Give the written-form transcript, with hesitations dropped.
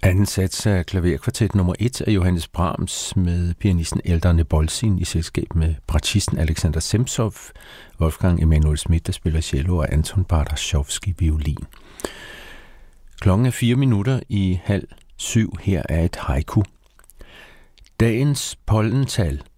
Anden sats af klaverkvartet nummer 1 af Johannes Brahms med pianisten Eldar Nebolsin i selskab med bratschisten Alexander Zemtsov, Wolfgang Emanuel Schmidt, der spiller cello, og Anton Bardasjovskij violin. Klokken er 4 minutter i 6:30. Her er et haiku. Dagens pollental